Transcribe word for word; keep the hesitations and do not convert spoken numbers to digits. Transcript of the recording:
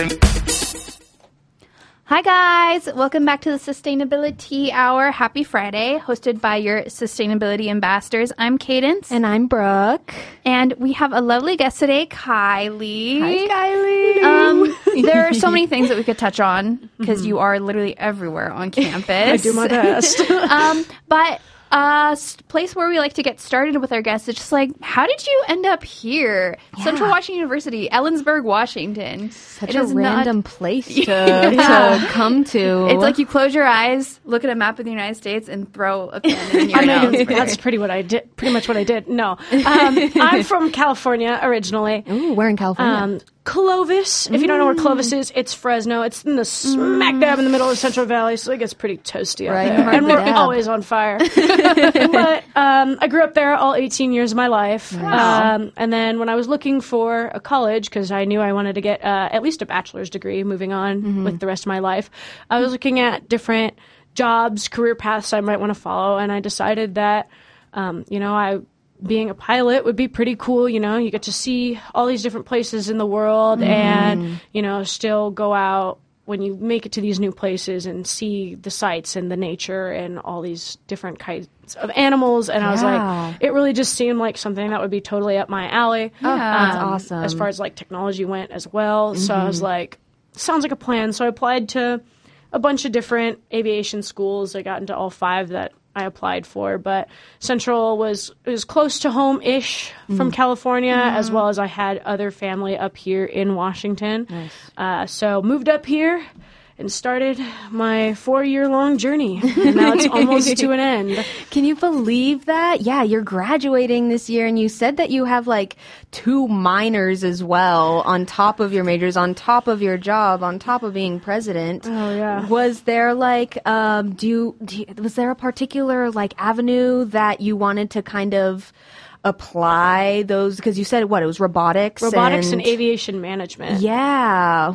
Hi guys, welcome back to the Sustainability Hour. Happy Friday, hosted by your sustainability ambassadors. I'm Cadence. And I'm Brooke. And we have a lovely guest today, Kylie. Hi, Kylie. Um, there are so many things that we could touch on because mm-hmm. you are literally everywhere on campus. I do my best. um, but a uh, place where we like to get started with our guests is just like, how did you end up here? Yeah. Central Washington University, Ellensburg, Washington. Such it a random not... place to, yeah. to come to. It's like you close your eyes, look at a map of the United States, and throw a pen in your I mean, that's pretty what I did. Pretty much what I did. No, um, I'm from California originally. Ooh, where in California? Um, Clovis. If you don't know where Clovis is, it's Fresno. It's in the smack dab in the middle of Central Valley, so it gets pretty toasty out right. there. And we're dab. always on fire. But um, I grew up there all eighteen years of my life. Wow. Um, and then when I was looking for a college, because I knew I wanted to get uh, at least a bachelor's degree moving on mm-hmm. with the rest of my life, I was looking at different jobs, career paths I might want to follow, and I decided that, um, you know, I... being a pilot would be pretty cool, you know, you get to see all these different places in the world mm. and, you know, still go out when you make it to these new places and see the sights and the nature and all these different kinds of animals. And yeah. I was like, it really just seemed like something that would be totally up my alley. Oh, um, that's awesome. As far as like technology went as well. Mm-hmm. So I was like, sounds like a plan. So I applied to a bunch of different aviation schools. I got into all five that I applied for, but Central was was close to home-ish from mm. California, mm. as well as I had other family up here in Washington. Nice. Uh, so moved up here and started my four-year-long journey, and now it's almost to an end. Can you believe that? Yeah, you're graduating this year, and you said that you have like two minors as well on top of your majors, on top of your job, on top of being president. Oh yeah. Was there like, um, do you, do you was there a particular like avenue that you wanted to kind of apply those? Because you said what it was robotics, robotics and, and aviation management. Yeah.